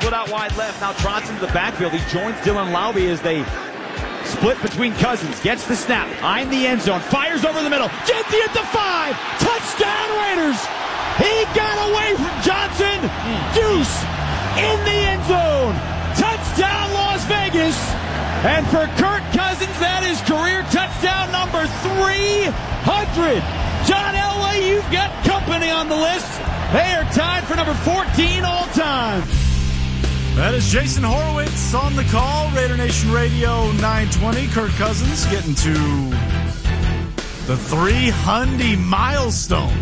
split out wide left. Now trots into the backfield. He joins Dylan Laube as they split between Cousins. Gets the snap. Behind the end zone. Fires over the middle. Genty at the 5. Touchdown Raiders. He got away from Johnson. Deuce in the end zone. Touchdown Las Vegas. And for Kirk Cousins, that is career touchdown number 300. John Elway, you've got company on the list. They are tied for number 14 all time. That is Jason Horowitz on the call. Raider Nation Radio 920. Kirk Cousins getting to the 300 milestone.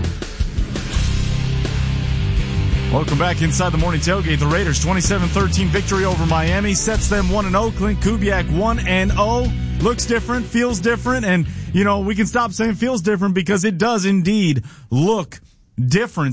Welcome back inside the morning tailgate. The Raiders 27-13 victory over Miami sets them 1-0. Clint Kubiak 1-0. Looks different, feels different, and we can stop saying feels different because it does indeed look different.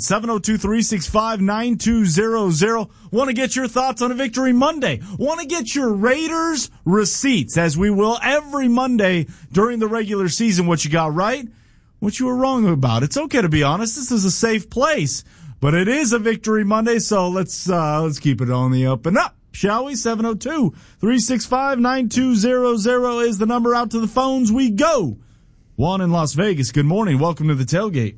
702-365-9200. Want to get your thoughts on a victory Monday. Want to get your Raiders receipts, as we will every Monday during the regular season. What you got right, what you were wrong about. It's okay to be honest. This is a safe place. But it is a victory Monday, so let's keep it on the up and up, shall we? 702-365-9200 is the number. Out to the phones we go. Juan in Las Vegas, good morning. Welcome to the tailgate.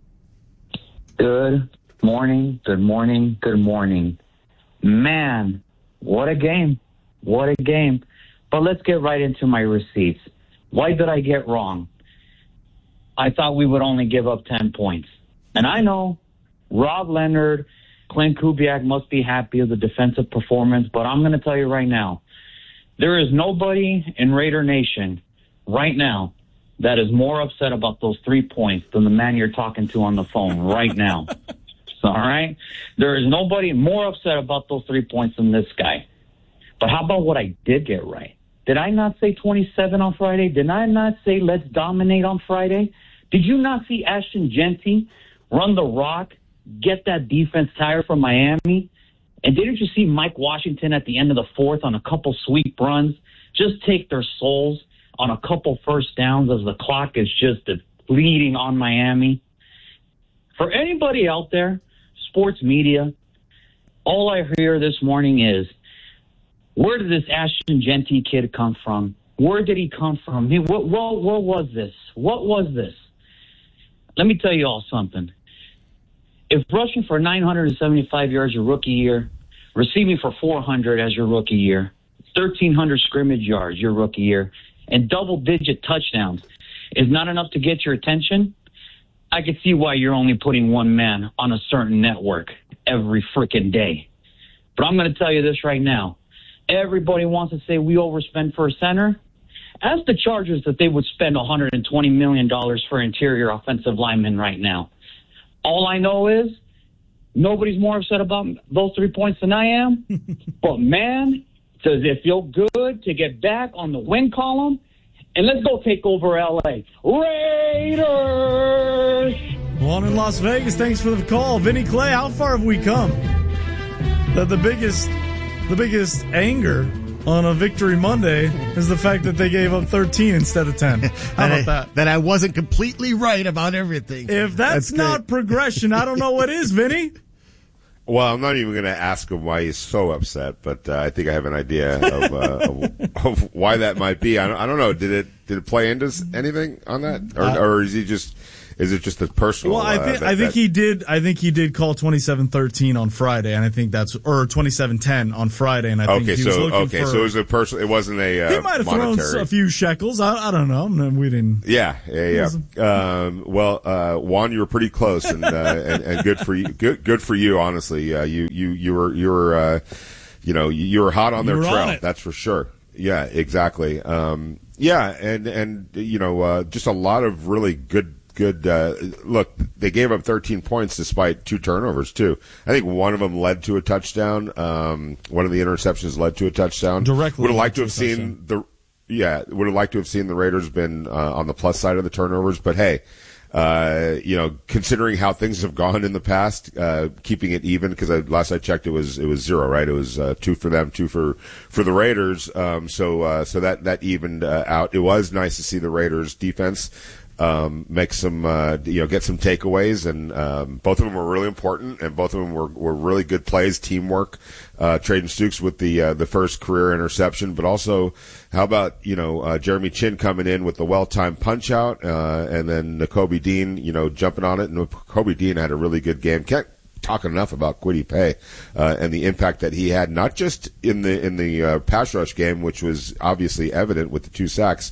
Good morning, good morning, good morning. Man, what a game. What a game. But let's get right into my receipts. Why did I get wrong? I thought we would only give up 10 points. And I know Rob Leonard, Clint Kubiak must be happy with the defensive performance, but I'm going to tell you right now, there is nobody in Raider Nation right now that is more upset about those 3 points than the man you're talking to on the phone right now. All right? There is nobody more upset about those 3 points than this guy. But how about what I did get right? Did I not say 27 on Friday? Did I not say let's dominate on Friday? Did you not see Ashton Genty run the rock, get that defense tired from Miami? And didn't you see Mike Washington at the end of the fourth on a couple sweep runs just take their souls on a couple first downs as the clock is just bleeding on Miami? For anybody out there, sports media, all I hear this morning is, where did this Ashton Genty kid come from? Where did he come from? What was this? What was this? Let me tell you all something. If rushing for 975 yards your rookie year, receiving for 400 as your rookie year, 1,300 scrimmage yards your rookie year, and double-digit touchdowns is not enough to get your attention, I can see why you're only putting one man on a certain network every freaking day. But I'm going to tell you this right now. Everybody wants to say we overspend for a center. Ask the Chargers that they would spend $120 million for interior offensive linemen right now. All I know is nobody's more upset about those 3 points than I am. But, man, does it feel good to get back on the win column? And let's go take over L.A. Raiders! Juan in Las Vegas, thanks for the call. Vinny Clay, how far have we come? The biggest anger on a victory Monday is the fact that they gave up 13 instead of 10. How about that? That I wasn't completely right about everything. If that's not progression, I don't know what is, Vinny. Well, I'm not even going to ask him why he's so upset, but I think I have an idea of why that might be. I don't know. Did it play into anything on that, or is he just? Is it just a personal? Well, I think he did. I think he did call 27-13 on Friday, and I think that's or 27-10 on Friday, and I think he was looking for. So it was a personal. It wasn't a. He might have thrown a few shekels. I don't know. We didn't. Yeah. Juan, you were pretty close, and good for you. Good for you. Honestly, you were hot on their trail. That's for sure. Yeah, exactly. And just a lot of really good. Look, they gave up 13 points despite 2 turnovers too. I think one of them led to a touchdown. One of the interceptions led to a touchdown. Directly. Would have liked to have seen the Raiders been on the plus side of the turnovers, but hey, considering how things have gone in the past, keeping it even, because last I checked it was 0, right? It was 2 for them, 2 for the Raiders. So that evened out. It was nice to see the Raiders defense make some, get some takeaways, and both of them were really important, and both of them were really good plays, teamwork. Traden Stukes with the first career interception, but also how about Jeremy Chin coming in with the well-timed punch out, and then Nakobe Dean jumping on it, and Nakobe Dean had a really good game. Can't talk enough about Kwity Paye and the impact that he had, not just in the pass rush game, which was obviously evident with the 2 sacks,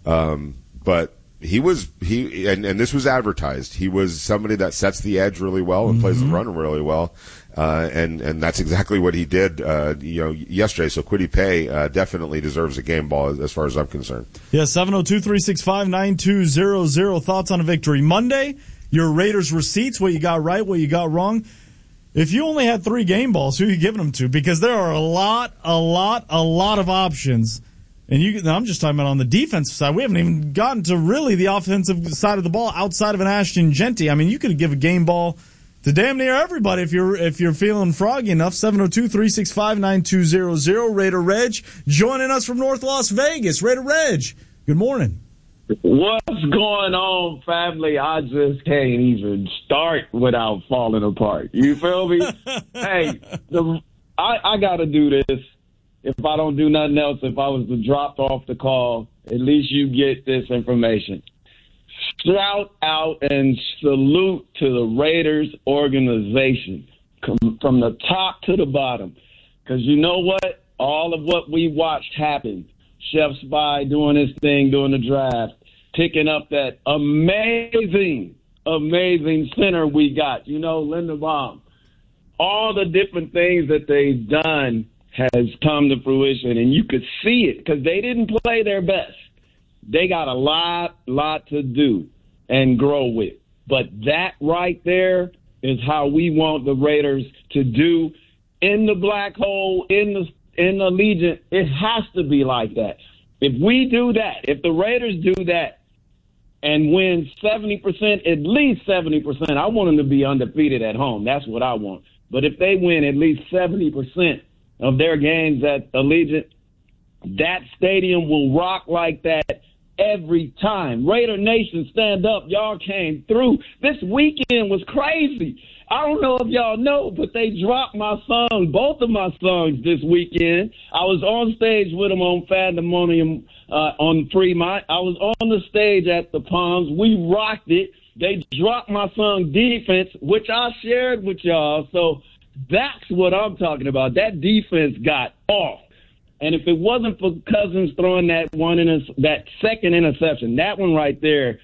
but and this was advertised. He was somebody that sets the edge really well and plays the run really well. And that's exactly what he did, yesterday. So Kwity Paye definitely deserves a game ball as far as I'm concerned. Yeah, 702-365-9200. Thoughts on a victory Monday? Your Raiders receipts, what you got right, what you got wrong. If you only had 3 game balls, who are you giving them to? Because there are a lot of options. And I'm just talking about on the defensive side. We haven't even gotten to really the offensive side of the ball outside of an Ashton Jeanty. I mean, you could give a game ball to damn near everybody if you're feeling froggy enough. 702-365-9200. Raider Reg joining us from North Las Vegas. Raider Reg, good morning. What's going on, family? I just can't even start without falling apart. You feel me? Hey, I got to do this. If I don't do nothing else, if I was to drop off the call, at least you get this information. Shout out and salute to the Raiders organization from the top to the bottom. Because you know what? All of what we watched happened. Chef Spy doing his thing during the draft, picking up that amazing center we got. Linderbaum. All the different things that they've done has come to fruition, and you could see it because they didn't play their best. They got a lot to do and grow with. But that right there is how we want the Raiders to do in the black hole, in the Allegiant. It has to be like that. If we do that, if the Raiders do that and win 70%, at least 70%, I want them to be undefeated at home. That's what I want. But if they win at least 70% of their games at Allegiant, that stadium will rock like that every time. Raider Nation, stand up. Y'all came through. This weekend was crazy. I don't know if y'all know, but they dropped my song, both of my songs this weekend. I was on stage with them on Fandemonium on Fremont. I was on the stage at the Palms. We rocked it. They dropped my song Defense, which I shared with y'all. So that's what I'm talking about. That defense got off. And if it wasn't for Cousins throwing that second interception, that one right there,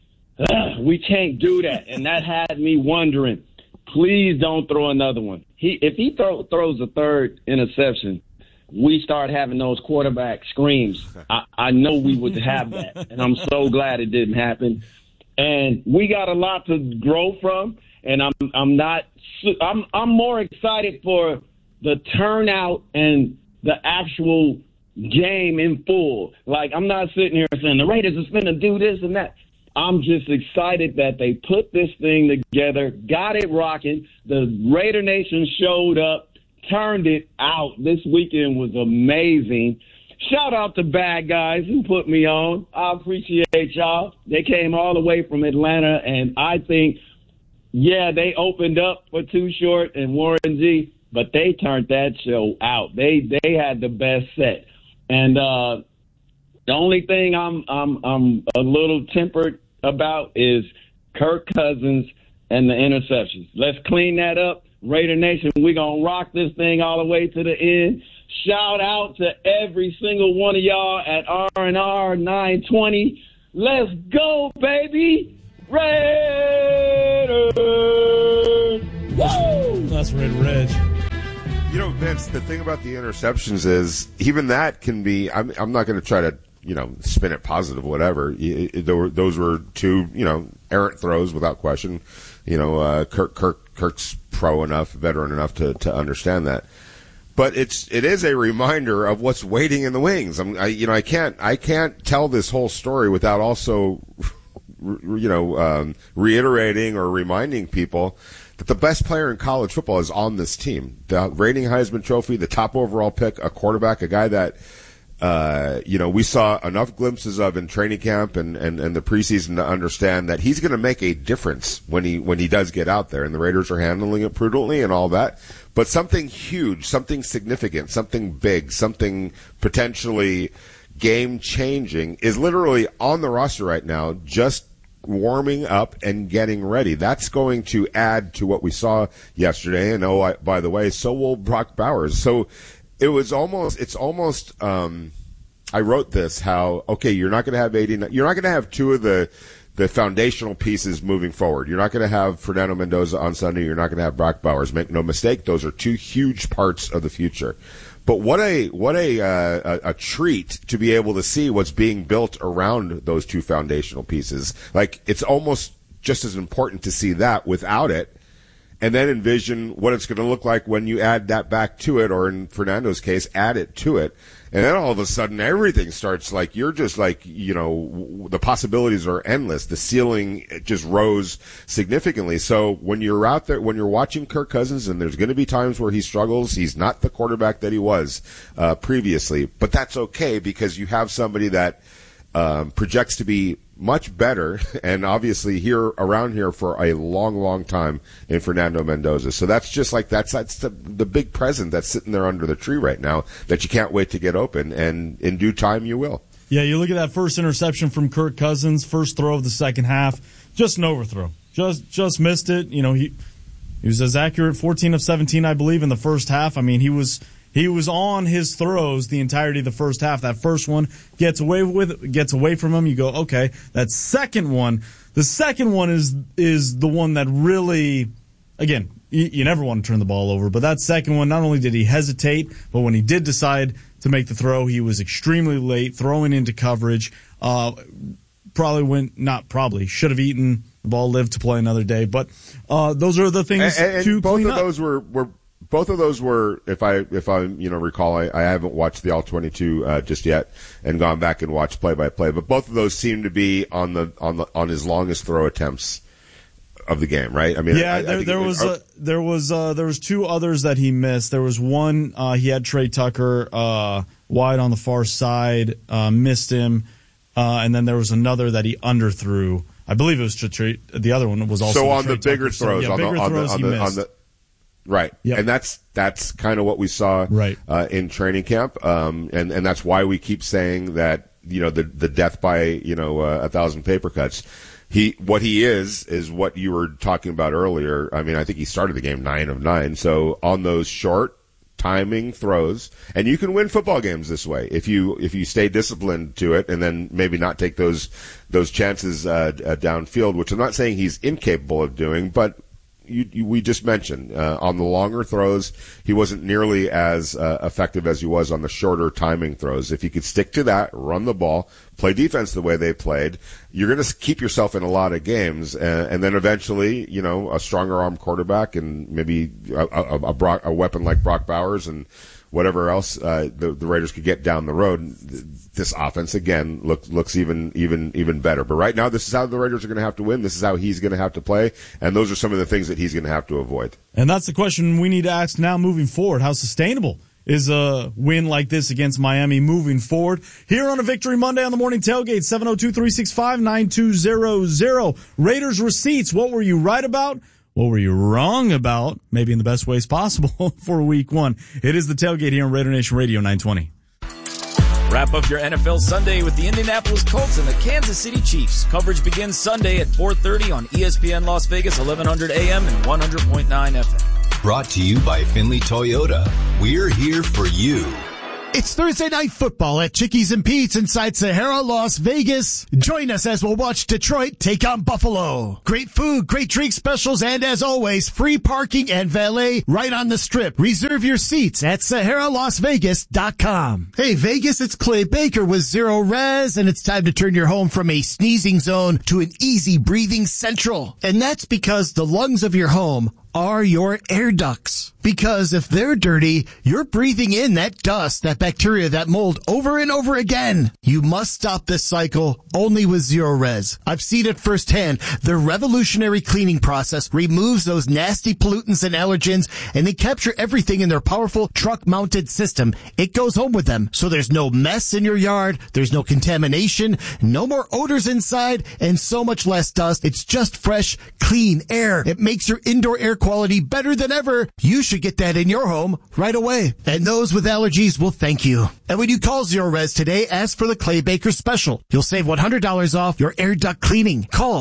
we can't do that. And that had me wondering, please don't throw another one. If he throws a third interception, we start having those quarterback screams. I know we would have that. And I'm so glad it didn't happen. And we got a lot to grow from. And I'm more excited for the turnout and the actual game in full. Like, I'm not sitting here saying the Raiders are going to do this and that. I'm just excited that they put this thing together, got it rocking. The Raider Nation showed up, turned it out. This weekend was amazing. Shout out to Bad Guys who put me on. I appreciate y'all. They came all the way from Atlanta, and I think, yeah, they opened up for Too Short and Warren G, but they turned that show out. They had the best set. And the only thing I'm a little tempered about is Kirk Cousins and the interceptions. Let's clean that up. Raider Nation, we're going to rock this thing all the way to the end. Shout out to every single one of y'all at R&R 920. Let's go, baby! Raiders! Woo! That's Raider Reg. Vince, the thing about the interceptions is even that can be, I'm not going to try to, spin it positive, whatever. Those were two, errant throws without question. Kirk's pro enough, veteran enough to understand that. But it is a reminder of what's waiting in the wings. I can't tell this whole story without also, reiterating or reminding people that the best player in college football is on this team. The reigning Heisman Trophy, the top overall pick, a quarterback, a guy that we saw enough glimpses of in training camp and the preseason to understand that he's going to make a difference when he does get out there, and the Raiders are handling it prudently and all that. But something huge, something significant, something big, something potentially game-changing is literally on the roster right now, just warming up and getting ready. That's going to add to what we saw yesterday. And by the way, so will Brock Bowers. So it's almost I wrote this how, okay, you're not going to have you're not going to have two of the foundational pieces moving forward. You're not going to have Fernando Mendoza on Sunday. You're not going to have Brock Bowers. Make no mistake, those are two huge parts of the future. But what a treat to be able to see what's being built around those two foundational pieces. Like, it's almost just as important to see that without it, and then envision what it's going to look like when you add that back to it, or in Fernando's case, add it to it. And then all of a sudden everything starts like, you're just like, the possibilities are endless. The ceiling just rose significantly. So when you're out there, when you're watching Kirk Cousins, and there's going to be times where he struggles, he's not the quarterback that he was previously, but that's okay because you have somebody that projects to be much better, and obviously around here for a long, long time in Fernando Mendoza. So that's just like that's the big present that's sitting there under the tree right now that you can't wait to get open, and in due time you will. Yeah, you look at that first interception from Kirk Cousins, first throw of the second half, just an overthrow, just missed it. He was as accurate, 14 of 17, I believe, in the first half. I mean, he was on his throws the entirety of the first half. That first one gets away from him. You go, okay. That second one, the second one is the one that really, again, you never want to turn the ball over. But that second one, not only did he hesitate, but when he did decide to make the throw, he was extremely late, throwing into coverage. Should have eaten the ball, lived to play another day. But those are the things to clean up. Both of those were, if I recall, I haven't watched the All-22 just yet and gone back and watched play-by-play, but both of those seem to be on his longest throw attempts of the game, right? I mean, yeah, there was two others that he missed. There was one he had Trey Tucker wide on the far side, missed him, and then there was another that he underthrew. I believe it was Trey. The other one was also on Trey the bigger Tucker. throws, He missed. Right. Yep. And that's kind of what we saw in training camp. And that's why we keep saying that, the death by, 1,000 paper cuts. What he is what you were talking about earlier. I mean, I think he started the game 9 of 9. So on those short timing throws, and you can win football games this way if you stay disciplined to it, and then maybe not take those chances downfield, which I'm not saying he's incapable of doing, but we just mentioned on the longer throws, he wasn't nearly as effective as he was on the shorter timing throws. If you could stick to that, run the ball, play defense the way they played, you're going to keep yourself in a lot of games, and then eventually, a stronger arm quarterback and maybe a weapon like Brock Bowers and whatever else the Raiders could get down the road. This offense again looks even better. But right now, this is how the Raiders are going to have to win. This is how he's going to have to play, and those are some of the things that he's going to have to avoid. And that's the question we need to ask now moving forward. How sustainable is a win like this against Miami moving forward? Here on a Victory Monday on the Morning Tailgate, 702-365-9200. Raiders receipts. What were you right about? What were you wrong about? Maybe in the best ways possible for week one. It is the Tailgate here on Raider Nation Radio 920. Wrap up your NFL Sunday with the Indianapolis Colts and the Kansas City Chiefs. Coverage begins Sunday at 4:30 on ESPN Las Vegas, 1100 AM and 100.9 FM. Brought to you by Finley Toyota. We're here for you. It's Thursday Night Football at Chickies and Pete's inside Sahara, Las Vegas. Join us as we'll watch Detroit take on Buffalo. Great food, great drink specials, and as always, free parking and valet right on the strip. Reserve your seats at SaharaLasVegas.com. Hey Vegas, it's Clay Baker with Zero Res, and it's time to turn your home from a sneezing zone to an easy breathing central. And that's because the lungs of your home are your air ducts. Because if they're dirty, you're breathing in that dust, that bacteria, that mold over and over again. You must stop this cycle only with Zerorez. I've seen it firsthand. Their revolutionary cleaning process removes those nasty pollutants and allergens, and they capture everything in their powerful truck-mounted system. It goes home with them, so there's no mess in your yard, there's no contamination, no more odors inside, and so much less dust. It's just fresh, clean air. It makes your indoor air quality better than ever. You should get that in your home right away. And those with allergies will thank you. And when you call Zerorez today, ask for the Clay Baker Special. You'll save $100 off your air duct cleaning. Call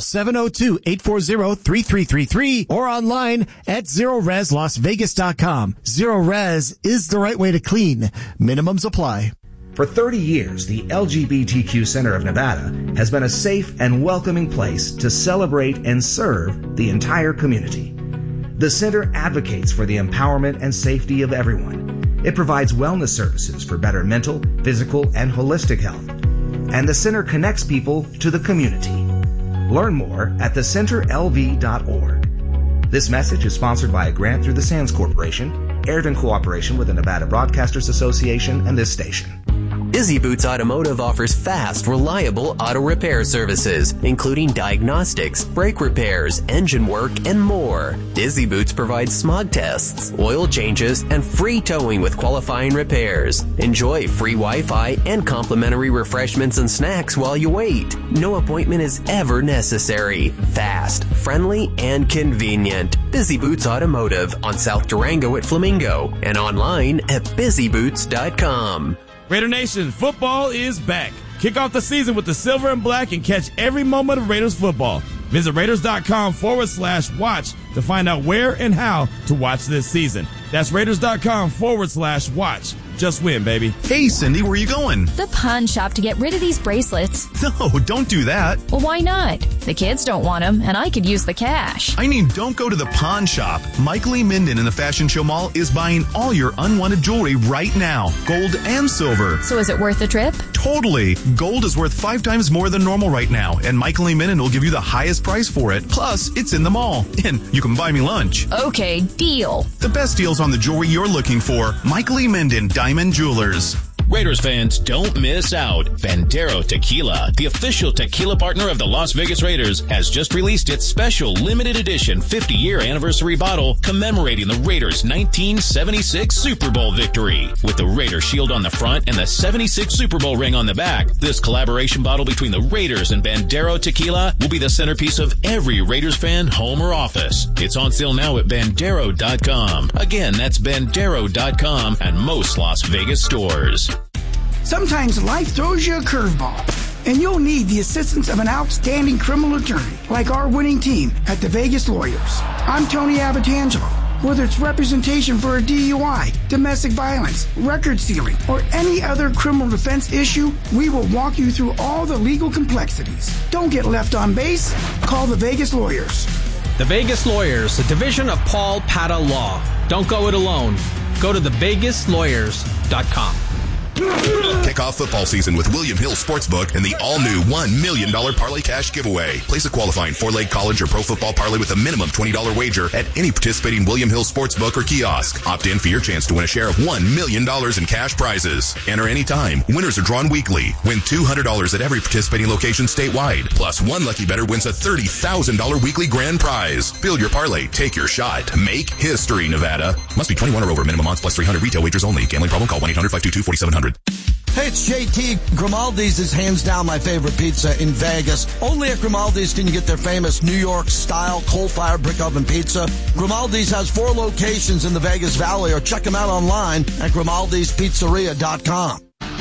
702-840-3333 or online at ZerorezLasVegas.com. Zerorez is the right way to clean. Minimums apply. For 30 years, the LGBTQ Center of Nevada has been a safe and welcoming place to celebrate and serve the entire community. The center advocates for the empowerment and safety of everyone. It provides wellness services for better mental, physical, and holistic health. And the center connects people to the community. Learn more at thecenterlv.org. This message is sponsored by a grant through the Sands Corporation, aired in cooperation with the Nevada Broadcasters Association and this station. Busy Boots Automotive offers fast, reliable auto repair services, including diagnostics, brake repairs, engine work, and more. Busy Boots provides smog tests, oil changes, and free towing with qualifying repairs. Enjoy free Wi-Fi and complimentary refreshments and snacks while you wait. No appointment is ever necessary. Fast, friendly, and convenient. Busy Boots Automotive on South Durango at Flamingo and online at busyboots.com. Raider Nation, football is back. Kick off the season with the silver and black and catch every moment of Raiders football. Visit Raiders.com/watch to find out where and how to watch this season. That's Raiders.com/watch. Just win, baby. Hey, Cindy, where are you going? The pawn shop to get rid of these bracelets. No, don't do that. Well, why not? The kids don't want them, and I could use the cash. I mean, don't go to the pawn shop. Michael E. Minden in the Fashion Show Mall is buying all your unwanted jewelry right now, gold and silver. So is it worth the trip? Totally. Gold is worth 5 times more than normal right now, and Michael E. Minden will give you the highest price for it. Plus, it's in the mall, and you can buy me lunch. Okay, deal. The best deals on the jewelry you're looking for. Michael E. Minden, Diamond Jewelers. Raiders fans, don't miss out. Bandero Tequila, the official tequila partner of the Las Vegas Raiders, has just released its special limited edition 50-year anniversary bottle commemorating the Raiders' 1976 Super Bowl victory. With the Raider shield on the front and the 76 Super Bowl ring on the back, this collaboration bottle between the Raiders and Bandero Tequila will be the centerpiece of every Raiders fan home or office. It's on sale now at Bandero.com. Again, that's Bandero.com and most Las Vegas stores. Sometimes life throws you a curveball, and you'll need the assistance of an outstanding criminal attorney like our winning team at the Vegas Lawyers. I'm Tony Abatangelo. Whether it's representation for a DUI, domestic violence, record sealing, or any other criminal defense issue, we will walk you through all the legal complexities. Don't get left on base. Call the Vegas Lawyers. The Vegas Lawyers, a division of Paul Pata Law. Don't go it alone. Go to thevegaslawyers.com. Kick off football season with William Hill Sportsbook and the all-new $1 million Parlay Cash giveaway. Place a qualifying 4-leg college or pro football parlay with a minimum $20 wager at any participating William Hill Sportsbook or kiosk. Opt in for your chance to win a share of $1 million in cash prizes. Enter anytime. Winners are drawn weekly. Win $200 at every participating location statewide. Plus, one lucky bettor wins a $30,000 weekly grand prize. Build your parlay. Take your shot. Make history, Nevada. Must be 21 or over. Minimum odds plus 300. Retail wagers only. Gambling problem? Call 1-800-522-4700. Hey, it's JT. Grimaldi's is hands down my favorite pizza in Vegas. Only at Grimaldi's can you get their famous New York-style coal-fired brick oven pizza. Grimaldi's has 4 locations in the Vegas Valley, or check them out online at Grimaldi'sPizzeria.com.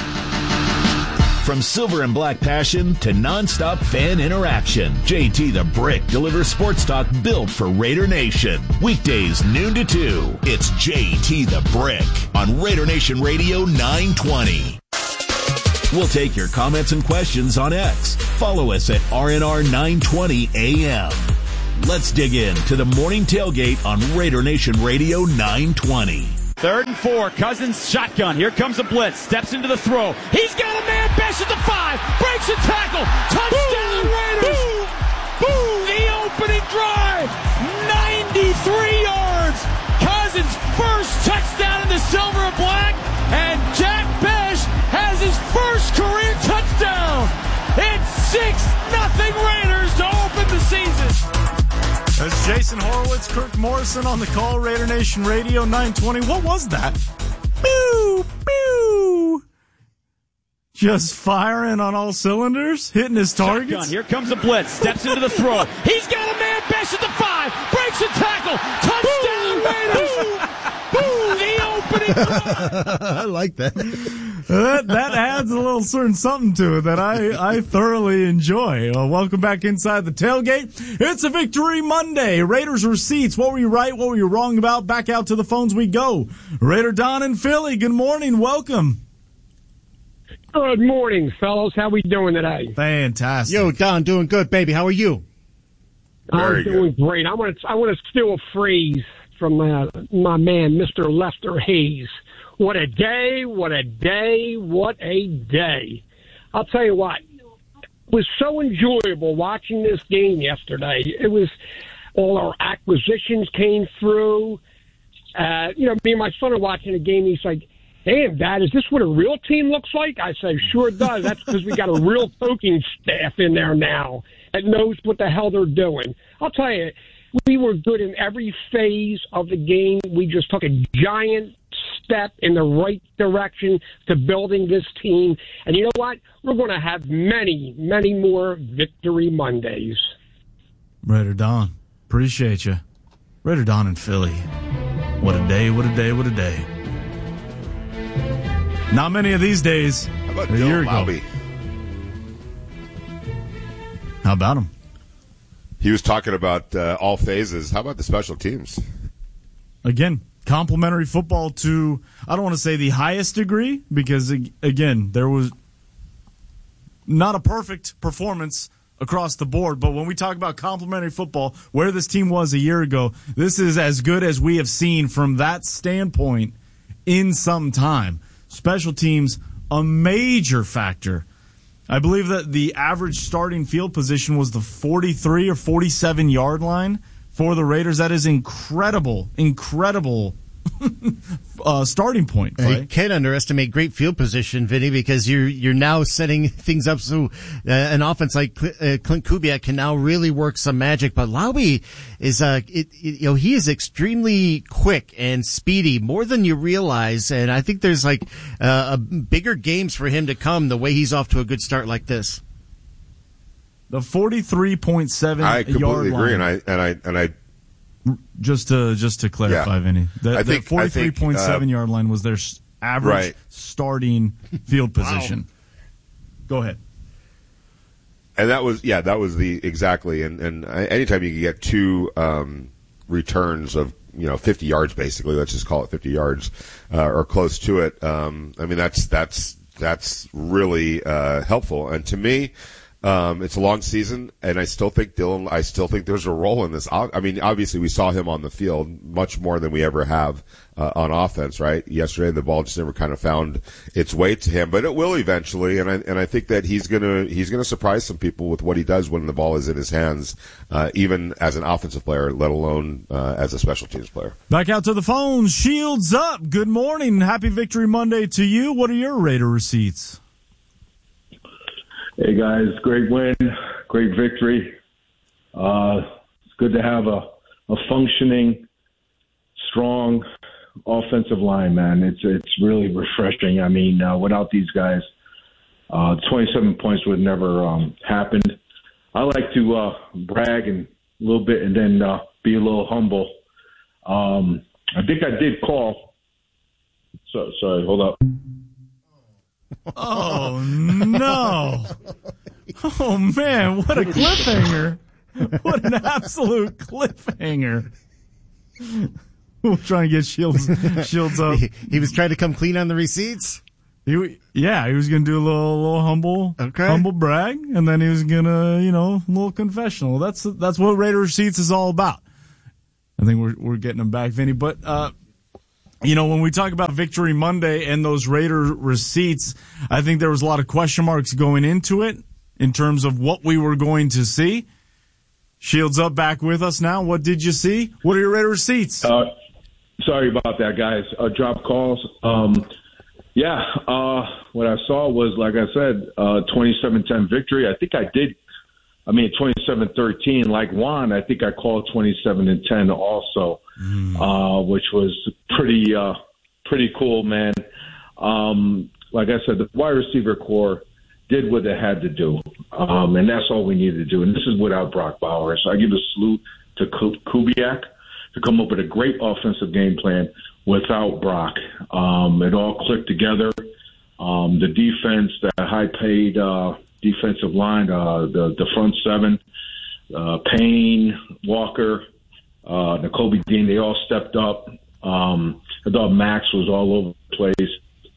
From silver and black passion to nonstop fan interaction, JT the Brick delivers sports talk built for Raider Nation. Weekdays noon to 2. It's JT the Brick on Raider Nation Radio 920. We'll take your comments and questions on X. Follow us at RNR 920 AM. Let's dig in to the morning tailgate on Raider Nation Radio 920. 3rd and 4, Cousins shotgun. Here comes a blitz. Steps into the throw. He's got a man. Best at the 5. Breaks a tackle. Touchdown Raiders. Boom! The opening drive, 93 yards. Cousins' first touchdown in the silver and black, and Jack Besh has his first career touchdown. It's 6-0 Raiders to open the season. That's Jason Horowitz, Kirk Morrison on the call, Raider Nation Radio 920. What was that? Pew, pew. Just firing on all cylinders, hitting his targets. Shotgun. Here comes a blitz, steps into the throw. He's got a man, Besh at the 5, breaks a tackle, touchdown Raiders. Boom, the opening drive. I like that. That adds a little certain something to it that I thoroughly enjoy. Welcome back inside the tailgate. It's a Victory Monday. Raiders receipts. What were you right? What were you wrong about? Back out to the phones we go. Raider Don in Philly. Good morning. Welcome. Good morning, fellows. How we doing today? Fantastic. Yo, Don, doing good, baby. How are you? I'm doing great. I want to steal a phrase from my man, Mr. Lester Hayes. What a day, what a day, what a day. I'll tell you what, it was so enjoyable watching this game yesterday. It was, all our acquisitions came through. Me and my son are watching the game. He's like, damn, Dad, is this what a real team looks like? I say, sure does. That's because we got a real coaching staff in there now that knows what the hell they're doing. I'll tell you, we were good in every phase of the game. We just took a giant step in the right direction to building this team. And you know what? We're going to have many, many more Victory Mondays. Raider Don, appreciate you. Raider Don in Philly. What a day, what a day, what a day. Not many of these days. How about a year Dylan Lowry? ago. How about him? He was talking about all phases. How about the special teams? Again, complimentary football to, I don't want to say the highest degree, because, again, there was not a perfect performance across the board. But when we talk about complimentary football, where this team was a year ago, this is as good as we have seen from that standpoint in some time. Special teams, a major factor. I believe that the average starting field position was the 43 or 47 yard line for the Raiders. That is incredible starting point. You can't underestimate great field position, Vinny, because you're now setting things up so an offense like Clint Kubiak can now really work some magic. But Lowry is he is extremely quick and speedy, more than you realize. And I think there's bigger games for him to come. The way he's off to a good start like this. The 43.7 I completely agree, line. and I just to clarify, Vinny, the 43.7 yard line was their average starting field position. Wow. Go ahead. And that was the exactly. And anytime you can get two returns of 50 yards, basically, let's just call it 50 yards or close to it. I mean that's really helpful. And to me, it's a long season, and I still think there's a role in this. I mean, obviously we saw him on the field much more than we ever have on offense, right? Yesterday the ball just never kind of found its way to him, but it will eventually, and I think that he's gonna surprise some people with what he does when the ball is in his hands, even as an offensive player, let alone as a special teams player. Back out to the phones. Shields up. Good morning. Happy Victory Monday to you. What are your Raider receipts? Hey guys, great win, great victory. It's good to have a functioning, strong offensive line, man. It's really refreshing. I mean, without these guys, 27 points would never happened. I like to brag a little bit and then be a little humble. I think I did call. Sorry, hold up. Oh, no. Oh, man, what a cliffhanger. What an absolute cliffhanger. We're trying to get Shields up. He was trying to come clean on the receipts? He was going to do a little humble brag, and then he was going to, a little confessional. That's what Raider Receipts is all about. I think we're getting him back, Vinny. But, when we talk about Victory Monday and those Raider receipts, I think there was a lot of question marks going into it in terms of what we were going to see. Shields Up back with us now. What did you see? What are your Raider receipts? Sorry about that, guys. Drop calls. What I saw was, like I said, 27-10 victory. I think 27-13. Like Juan, I think I called 27-10 also, which was pretty cool, man. Like I said, the wide receiver core did what they had to do, and that's all we needed to do. And this is without Brock Bowers. So I give a salute to Kubiak to come up with a great offensive game plan without Brock. It all clicked together. The defense, that high-paid defensive line, the front seven, Payne, Walker, Nakobe Dean, they all stepped up. I thought Max was all over the place.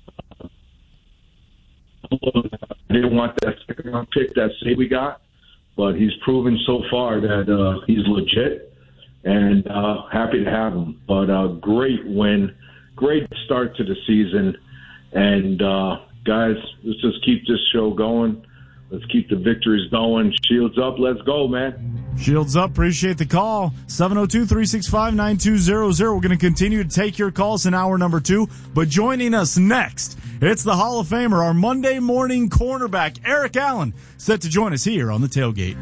I didn't want that second-round pick that say we got, but he's proven so far that he's legit, and happy to have him. But great win, great start to the season, and guys, let's just keep this show going. Let's keep the victories going. Shields up. Let's go, man. Shields up. Appreciate the call. 702-365-9200. We're going to continue to take your calls in hour number 2. But joining us next, it's the Hall of Famer, our Monday morning cornerback, Eric Allen, set to join us here on the Tailgate.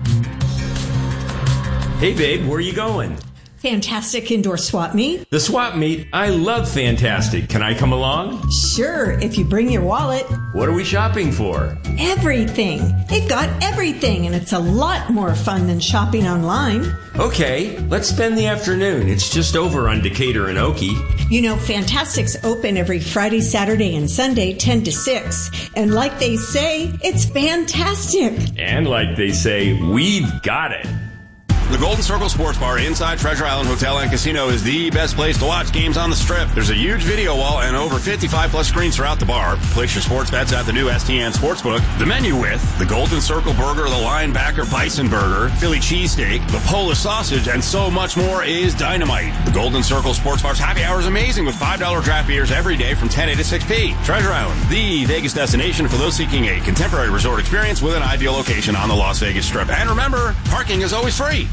Hey, babe, where are you going? Fantastic Indoor Swap Meet. The swap meet? I love Fantastic. Can I come along? Sure, if you bring your wallet. What are we shopping for? Everything. They've got everything, and it's a lot more fun than shopping online. Okay, let's spend the afternoon. It's just over on Decatur and Okie. You know, Fantastic's open every Friday, Saturday, and Sunday, 10 to 6. And like they say, it's fantastic. And like they say, we've got it. The Golden Circle Sports Bar inside Treasure Island Hotel and Casino is the best place to watch games on the Strip. There's a huge video wall and over 55-plus screens throughout the bar. Place your sports bets at the new STN Sportsbook. The menu with the Golden Circle Burger, the Linebacker Bison Burger, Philly Cheesesteak, the Polish Sausage, and so much more is dynamite. The Golden Circle Sports Bar's happy hour is amazing with $5 draft beers every day from 10 a to 6 p. Treasure Island, the Vegas destination for those seeking a contemporary resort experience with an ideal location on the Las Vegas Strip. And remember, parking is always free.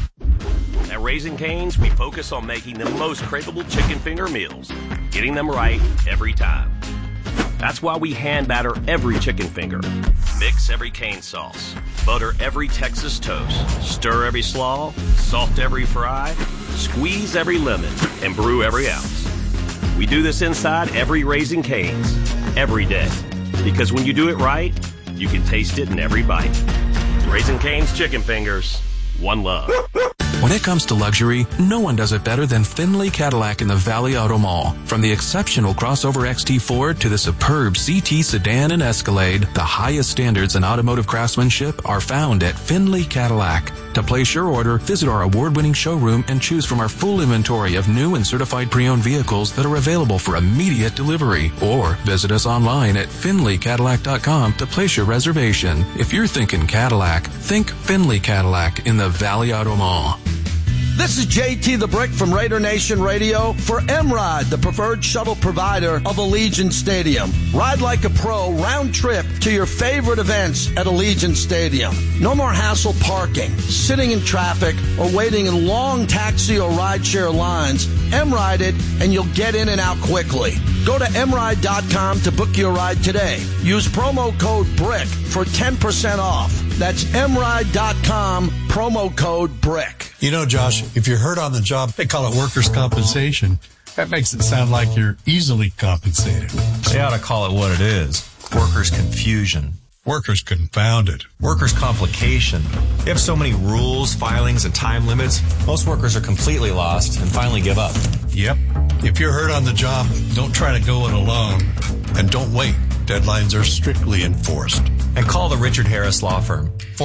At Raising Cane's, we focus on making the most craveable chicken finger meals, getting them right every time. That's why we hand batter every chicken finger, mix every cane sauce, butter every Texas toast, stir every slaw, salt every fry, squeeze every lemon, and brew every ounce. We do this inside every Raising Cane's, every day. Because when you do it right, you can taste it in every bite. Raising Cane's chicken fingers, one love. When it comes to luxury, no one does it better than Findlay Cadillac in the Valley Auto Mall. From the exceptional crossover XT4 to the superb CT sedan and Escalade, the highest standards in automotive craftsmanship are found at Findlay Cadillac. To place your order, visit our award-winning showroom and choose from our full inventory of new and certified pre-owned vehicles that are available for immediate delivery. Or visit us online at FindlayCadillac.com to place your reservation. If you're thinking Cadillac, think Findlay Cadillac in the Valley Auto Mall. This is JT the Brick from Raider Nation Radio for M-Ride, the preferred shuttle provider of Allegiant Stadium. Ride like a pro, round trip to your favorite events at Allegiant Stadium. No more hassle parking, sitting in traffic, or waiting in long taxi or rideshare lines. M-Ride it, and you'll get in and out quickly. Go to mride.com to book your ride today. Use promo code BRICK for 10% off. That's mride.com, promo code BRICK. You know, Josh, if you're hurt on the job, they call it workers' compensation. That makes it sound like you're easily compensated. They ought to call it what it is. Workers' confusion. Workers' confounded. Workers' complication. They have so many rules, filings, and time limits, most workers are completely lost and finally give up. Yep. If you're hurt on the job, don't try to go it alone. And don't wait. Deadlines are strictly enforced. And call the Richard Harris Law Firm.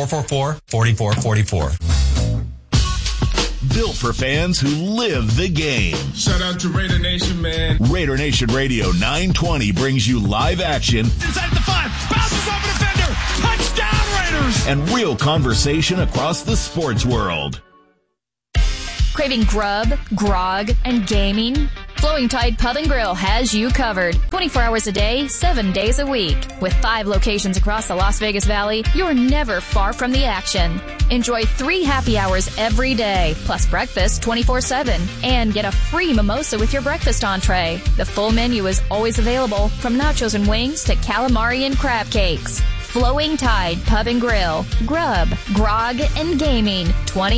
444-4444. Built for fans who live the game. Shout out to Raider Nation, man. Raider Nation Radio 920 brings you live action. Inside the 5, bounces off a defender. Touchdown, Raiders. And real conversation across the sports world. Craving grub, grog, and gaming? Flowing Tide Pub and Grill has you covered 24 hours a day, 7 days a week. With 5 locations across the Las Vegas Valley, you're never far from the action. Enjoy 3 happy hours every day, plus breakfast 24/7, and get a free mimosa with your breakfast entree. The full menu is always available, from nachos and wings to calamari and crab cakes. Flowing Tide Pub and Grill. Grub, grog, and gaming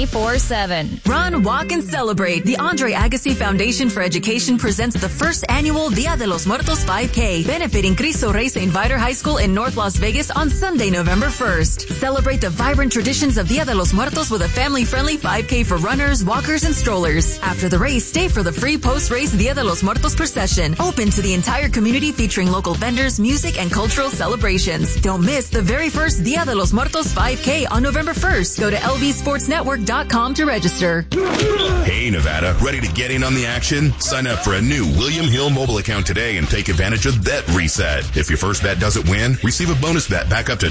24/7. Run, walk, and celebrate. The Andre Agassi Foundation for Education presents the first annual Dia de los Muertos 5K, benefiting Cristo Rey St. Viator High School in North Las Vegas on Sunday, November 1st. Celebrate the vibrant traditions of Dia de los Muertos with a family-friendly 5K for runners, walkers, and strollers. After the race, stay for the free post-race Dia de los Muertos procession, open to the entire community, featuring local vendors, music, and cultural celebrations. Don't miss the very first Dia de los Muertos 5K on November 1st. Go to lvsportsnetwork.com to register. Hey, Nevada, ready to get in on the action? Sign up for a new William Hill mobile account today and take advantage of Bet Reset. If your first bet doesn't win, receive a bonus bet back up to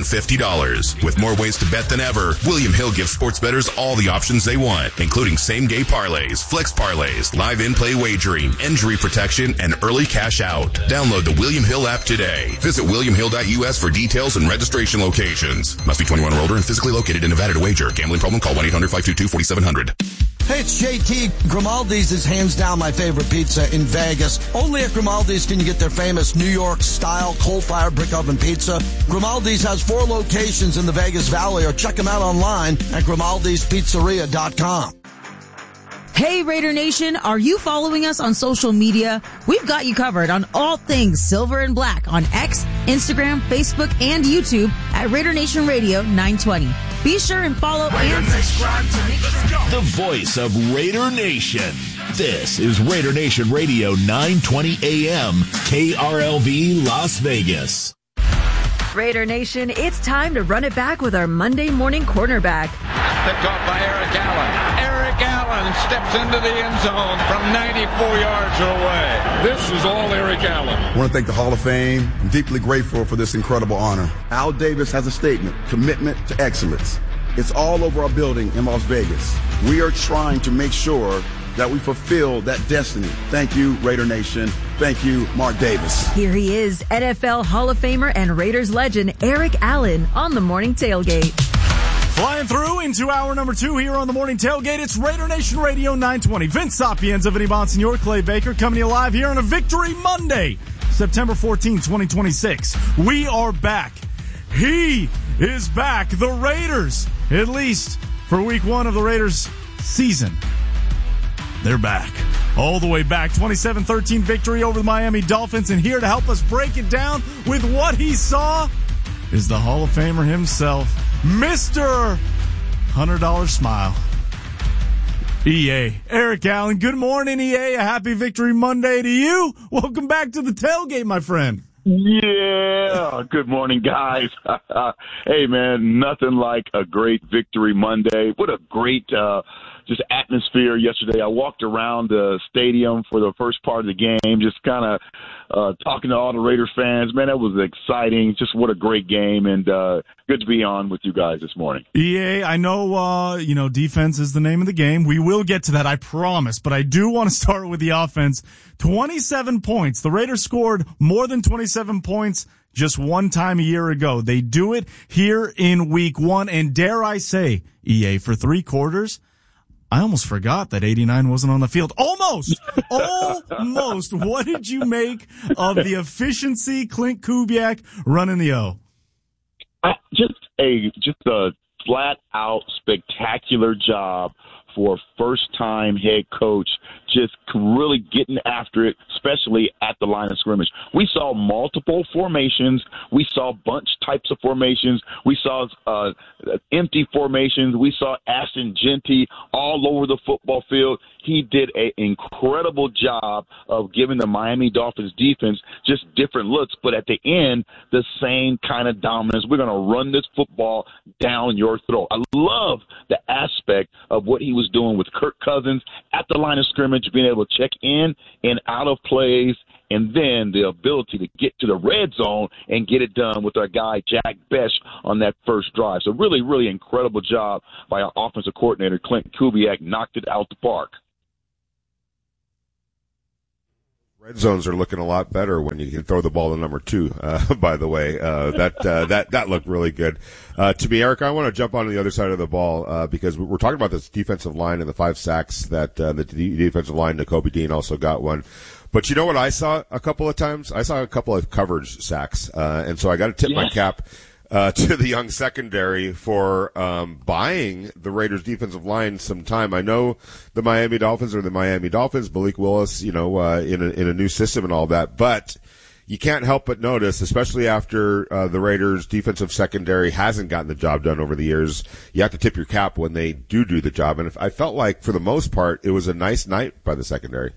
$250. With more ways to bet than ever, William Hill gives sports bettors all the options they want, including same-game parlays, flex parlays, live in-play wagering, injury protection, and early cash out. Download the William Hill app today. Visit williamhill.us for details and registration locations. Must be 21 or older and physically located in Nevada to wager. Gambling problem? Call 1-800-522-4700. Hey, it's JT. Grimaldi's is hands down my favorite pizza in Vegas. Only at Grimaldi's can you get their famous New York-style coal-fired brick oven pizza. Grimaldi's has 4 locations in the Vegas Valley, or check them out online at grimaldispizzeria.com. Hey, Raider Nation, are you following us on social media? We've got you covered on all things Silver and Black on X, Instagram, Facebook, and YouTube at Raider Nation Radio 920. Be sure and follow and subscribe to make sure. The voice of Raider Nation. This is Raider Nation Radio 920 AM, KRLV Las Vegas. Raider Nation, it's time to run it back with our Monday morning cornerback. Picked off by Eric Allen. Eric Allen steps into the end zone from 94 yards away. This is all Eric Allen. I want to thank the Hall of Fame. I'm deeply grateful for this incredible honor. Al Davis has a statement, commitment to excellence. It's all over our building in Las Vegas. We are trying to make sure that we fulfill that destiny. Thank you, Raider Nation. Thank you, Mark Davis. Here he is, NFL Hall of Famer and Raiders legend Eric Allen on the Morning Tailgate. Flying through into hour number 2 here on the Morning Tailgate. It's Raider Nation Radio 920. Vince Sapienza, Vinny Bonsignor, Clay Baker coming to you live here on a Victory Monday, September 14, 2026. We are back. He is back. The Raiders, at least for week 1 of the Raiders season. They're back. All the way back. 27-13 victory over the Miami Dolphins. And here to help us break it down with what he saw is the Hall of Famer himself, Mr. $100 Smile, EA. Eric Allen. Good morning, EA. A happy Victory Monday to you. Welcome back to the tailgate, my friend. Yeah. Good morning, guys. Hey, man, nothing like a great Victory Monday. What a great just atmosphere yesterday. I walked around the stadium for the first part of the game, just kind of talking to all the Raiders fans. Man, that was exciting. Just what a great game, and good to be on with you guys this morning. EA, I know, defense is the name of the game. We will get to that, I promise, but I do want to start with the offense. 27 points. The Raiders scored more than 27 points just one time a year ago. They do it here in week 1, and dare I say, EA, for 3 quarters, I almost forgot that 89 wasn't on the field. Almost. What did you make of the efficiency, Clint Kubiak running the O? Just a flat out spectacular job for a first-time head coach, just really getting after it, especially at the line of scrimmage. We saw multiple formations. We saw bunch types of formations. We saw empty formations. We saw Ashton Jeanty all over the football field. He did an incredible job of giving the Miami Dolphins defense just different looks, but at the end, the same kind of dominance. We're going to run this football down your throat. I love the aspect of what he was doing with Kirk Cousins at the line of scrimmage, being able to check in and out of plays, and then the ability to get to the red zone and get it done with our guy Jack Bech on that first drive. So really, really incredible job by our offensive coordinator, Clint Kubiak, knocked it out the park. Red zones are looking a lot better when you can throw the ball to number 2. By the way, that looked really good. To me, Eric, I want to jump on the other side of the ball because we're talking about this defensive line and the 5 sacks that the defensive line. Nakobe Dean also got one. But you know what I saw a couple of times? I saw a couple of coverage sacks, and so I got to tip my cap to the young secondary for buying the Raiders' defensive line some time. I know the Miami Dolphins are the Miami Dolphins, Malik Willis, in a new system and all that, but you can't help but notice, especially after the Raiders' defensive secondary hasn't gotten the job done over the years, you have to tip your cap when they do the job. And I felt like, for the most part, it was a nice night by the secondary.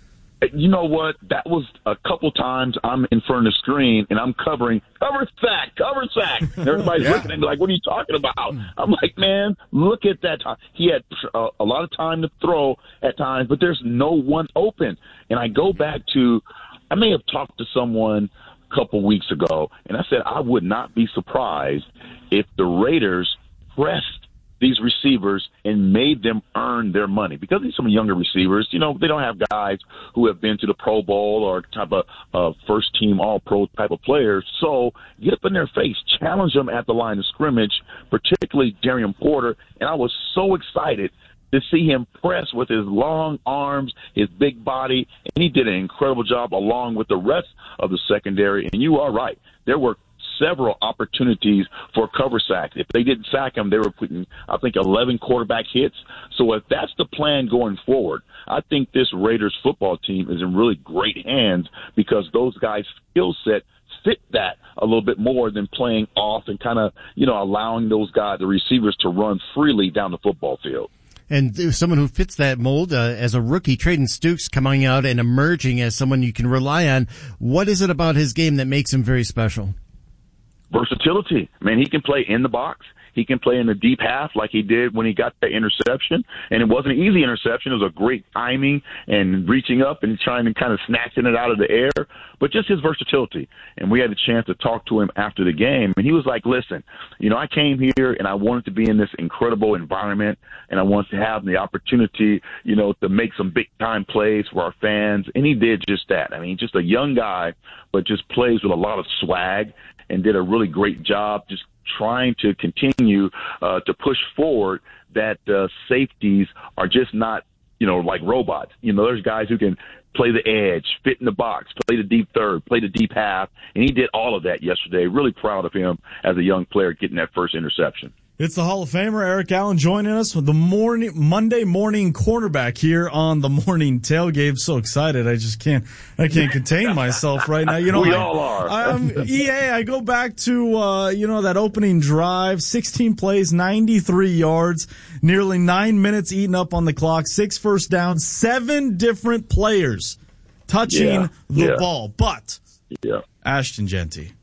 You know what? That was a couple times I'm in front of the screen and I'm covering cover sack. And everybody's looking at me like, what are you talking about? I'm like, man, look at that time. He had a lot of time to throw at times, but there's no one open. And I go back to, I may have talked to someone a couple weeks ago, and I said I would not be surprised if the Raiders pressed these receivers and made them earn their money. Because these are some younger receivers, they don't have guys who have been to the Pro Bowl or type of first-team All-Pro type of players. So get up in their face, challenge them at the line of scrimmage, particularly Darian Porter. And I was so excited to see him press with his long arms, his big body, and he did an incredible job along with the rest of the secondary. And you are right. There were several opportunities for cover sacks. If they didn't sack him, they were putting, I think, 11 quarterback hits. So if that's the plan going forward, I think this Raiders football team is in really great hands because those guys' skill set fit that a little bit more than playing off and kind of, allowing those guys, the receivers, to run freely down the football field. And someone who fits that mold as a rookie, Trayden Stukes, coming out and emerging as someone you can rely on. What is it about his game that makes him very special? Versatility. Man, he can play in the box. He can play in the deep half like he did when he got the interception. And it wasn't an easy interception. It was a great timing and reaching up and trying to kind of snatching it out of the air. But just his versatility. And we had a chance to talk to him after the game. And he was like, listen, I came here and I wanted to be in this incredible environment. And I wanted to have the opportunity, to make some big-time plays for our fans. And he did just that. I mean, just a young guy, but just plays with a lot of swag and did a really great job just trying to continue to push forward that safeties are just not, like robots. There's guys who can play the edge, fit in the box, play the deep third, play the deep half, and he did all of that yesterday. Really proud of him as a young player getting that first interception. It's the Hall of Famer, Eric Allen, joining us with the Monday morning cornerback here on the Morning Tailgate. So excited. I can't contain myself right now. We all are. I go back to, that opening drive, 16 plays, 93 yards, nearly 9 minutes eaten up on the clock, 6 first downs, 7 different players touching the ball. But Ashton Jeanty,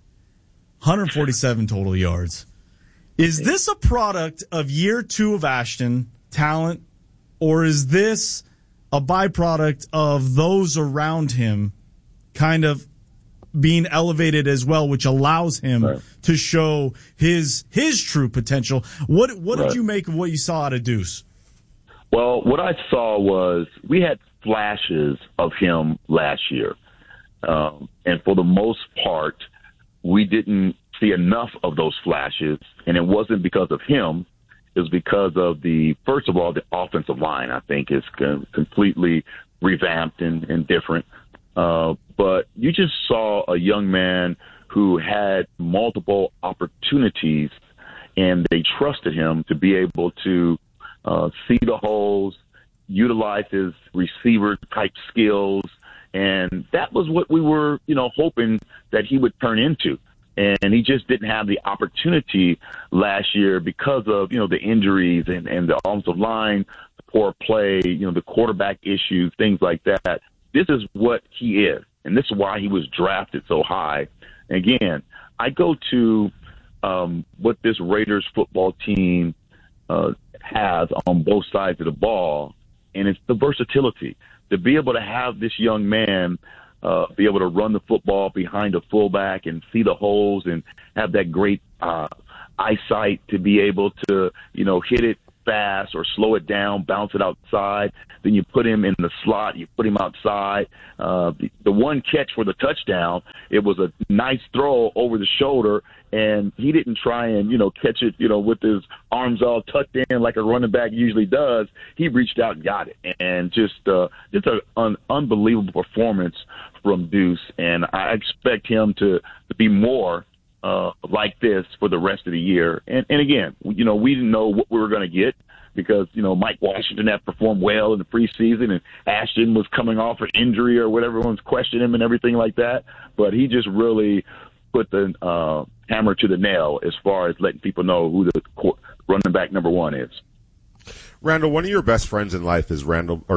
147 total yards. Is this a product of year 2 of Ashton talent, or is this a byproduct of those around him kind of being elevated as well, which allows him to show his true potential? What did you make of what you saw out of Deuce? Well, what I saw was we had flashes of him last year. And for the most part, we didn't see enough of those flashes, and it wasn't because of him. It was because of first of all, the offensive line, I think, is completely revamped and different. But you just saw a young man who had multiple opportunities, and they trusted him to be able to see the holes, utilize his receiver-type skills, and that was what we were, hoping that he would turn into. And he just didn't have the opportunity last year because of, the injuries and the offensive line, the poor play, the quarterback issues, things like that. This is what he is, and this is why he was drafted so high. Again, I go to what this Raiders football team has on both sides of the ball, and it's the versatility. To be able to have this young man be able to run the football behind a fullback and see the holes and have that great eyesight to be able to, hit it fast or slow it down, bounce it outside. Then you put him in the slot, you put him outside. The one catch for the touchdown, it was a nice throw over the shoulder, and he didn't try and, catch it, with his arms all tucked in like a running back usually does. He reached out and got it. And just an unbelievable performance from Deuce, and I expect him to be more like this for the rest of the year. And again, we didn't know what we were going to get because, Mike Washington had performed well in the preseason and Ashton was coming off an injury or whatever, everyone's questioning him and everything like that. But he just really put the hammer to the nail as far as letting people know who the running back number one is. Randall, one of your best friends in life is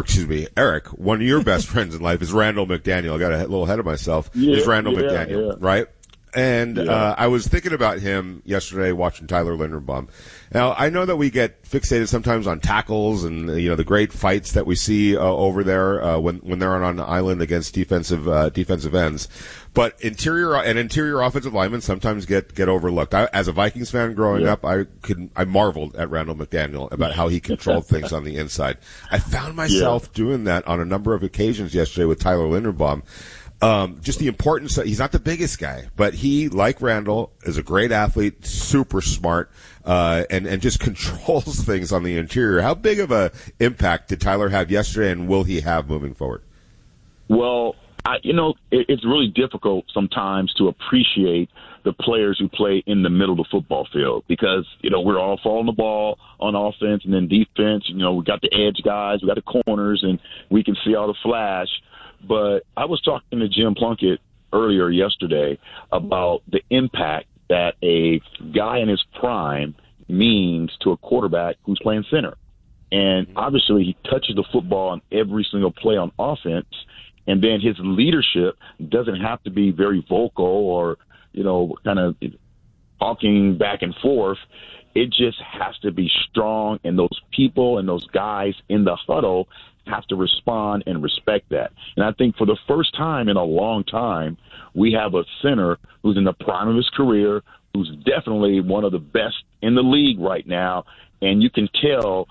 Eric, one of your best friends in life is Randall McDaniel. I got a little ahead of myself. Is Randall McDaniel, right? And I was thinking about him yesterday watching Tyler Linderbaum. Now, I know that we get fixated sometimes on tackles and, the great fights that we see over there when they're on an island against defensive ends. But interior offensive linemen sometimes get overlooked. As a Vikings fan growing up, I marveled at Randall McDaniel about how he controlled things on the inside. I found myself doing that on a number of occasions yesterday with Tyler Linderbaum. Just the importance that he's not the biggest guy, but he, like Randall, is a great athlete, super smart, and just controls things on the interior. How big of a impact did Tyler have yesterday, and will he have moving forward? Well, it's really difficult sometimes to appreciate the players who play in the middle of the football field because, we're all following the ball on offense and then defense. We got the edge guys, we got the corners, and we can see all the flash. But I was talking to Jim Plunkett earlier yesterday about the impact that a guy in his prime means to a quarterback who's playing center. And obviously he touches the football on every single play on offense. And then his leadership doesn't have to be very vocal or, kind of talking back and forth. It just has to be strong, and those people and those guys in the huddle have to respond and respect that. And I think for the first time in a long time, we have a center who's in the prime of his career, who's definitely one of the best in the league right now. And you can tell,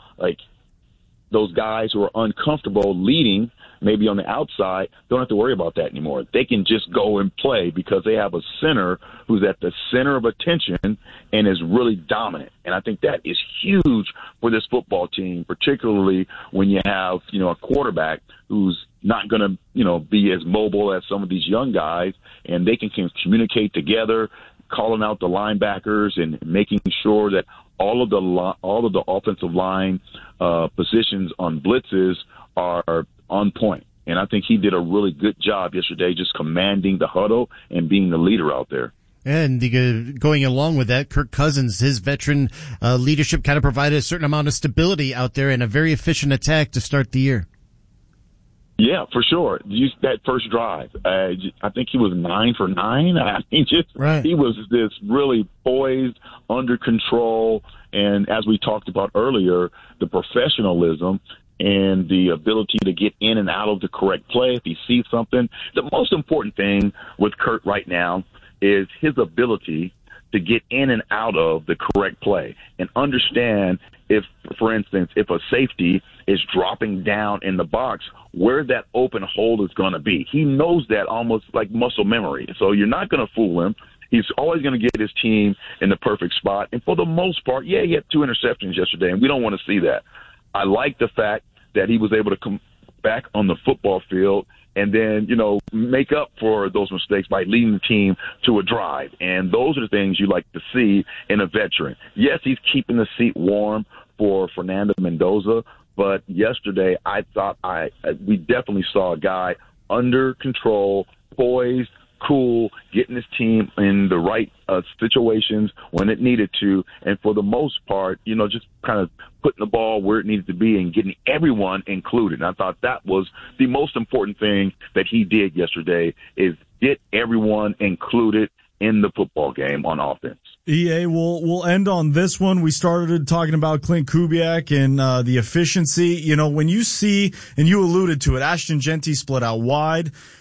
those guys who are uncomfortable leading, maybe on the outside, don't have to worry about that anymore. They can just go and play because they have a center who's at the center of attention and is really dominant. And I think that is huge for this football team, particularly when you have, a quarterback who's not going to, be as mobile as some of these young guys, and they can communicate together, calling out the linebackers and making sure that all of the offensive line positions on blitzes are on point. And I think he did a really good job yesterday just commanding the huddle and being the leader out there. And going along with that, Kirk Cousins, his veteran leadership kind of provided a certain amount of stability out there and a very efficient attack to start the year. Yeah, for sure. That first drive, I think he was 9 for 9. He was this really poised, under control, and as we talked about earlier, the professionalism and the ability to get in and out of the correct play if he sees something. The most important thing with Kurt right now is his ability to get in and out of the correct play and understand if, for instance, if a safety is dropping down in the box, where that open hole is going to be. He knows that almost like muscle memory. So you're not going to fool him. He's always going to get his team in the perfect spot. And for the most part, he had 2 interceptions yesterday, and we don't want to see that. I like the fact that he was able to come back on the football field and then, make up for those mistakes by leading the team to a drive. And those are the things you like to see in a veteran. Yes, he's keeping the seat warm for Fernando Mendoza, but yesterday I thought we definitely saw a guy under control, poised, cool, getting his team in the right situations when it needed to, and for the most part, just kind of putting the ball where it needed to be and getting everyone included. And I thought that was the most important thing that he did yesterday, is get everyone included in the football game on offense. EA, we'll end on this one. We started talking about Clint Kubiak and the efficiency. When you see, and you alluded to it, Ashton Jeanty split out wide.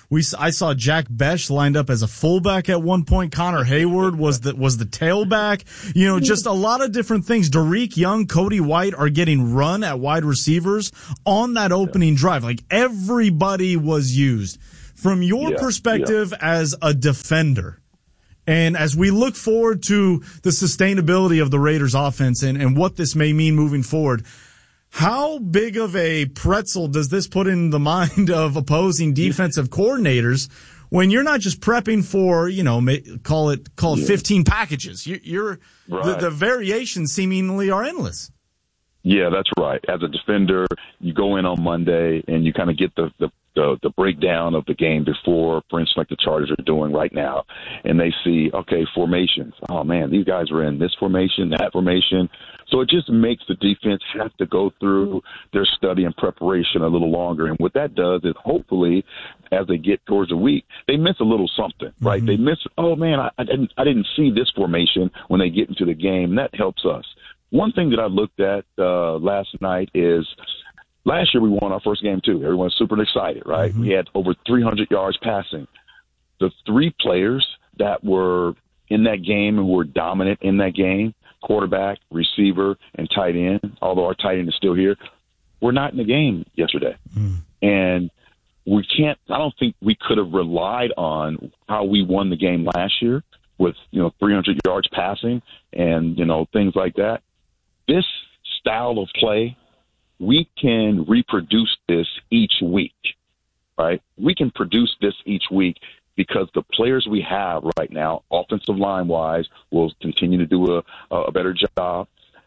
I saw Jack Besh lined up as a fullback at one point. Connor Hayward was the tailback. Just a lot of different things. Derek Young, Cody White are getting run at wide receivers on that opening drive. Like, everybody was used. From your perspective as a defender, and as we look forward to the sustainability of the Raiders offense and what this may mean moving forward, how big of a pretzel does this put in the mind of opposing defensive coordinators when you're not just prepping for, call it 15 packages? You're right. The variations seemingly are endless. Yeah, that's right. As a defender, you go in on Monday and you kind of get the breakdown of the game before, for instance, like the Chargers are doing right now, and they see, okay, formations. Oh, man, these guys are in this formation, that formation. So it just makes the defense have to go through their study and preparation a little longer. And what that does is hopefully as they get towards the week, they miss a little something, right? They miss, oh, man, I didn't see this formation when they get into the game. And that helps us. One thing that I looked at last night is last year we won our first game, too. Everyone's super excited, right? We had over 300 yards passing. The three players that were in that game and were dominant in that game, quarterback, receiver, and tight end, although our tight end is still here, were not in the game yesterday. And I don't think we could have relied on how we won the game last year with, 300 yards passing and, things like that. This style of play, we can reproduce this each week, right? We can produce this each week because the players we have right now, offensive line-wise, will continue to do a better job.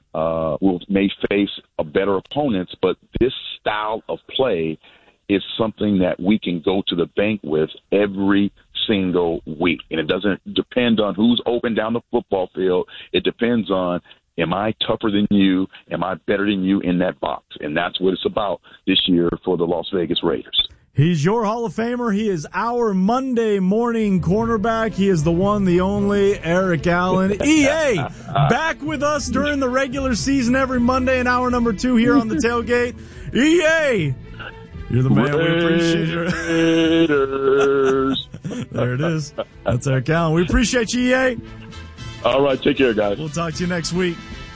May face a better opponents, but this style of play is something that we can go to the bank with every single week. And it doesn't depend on who's open down the football field. It depends on, am I tougher than you? Am I better than you in that box? And that's what it's about this year for the Las Vegas Raiders. He's your Hall of Famer. He is our Monday morning cornerback. He is the one, the only, Eric Allen. EA, back with us during the regular season every Monday in hour number 2 here on the Tailgate. EA, you're the man. We appreciate you. There it is. That's Eric Allen. We appreciate you, EA. All right, take care, guys. We'll talk to you next week.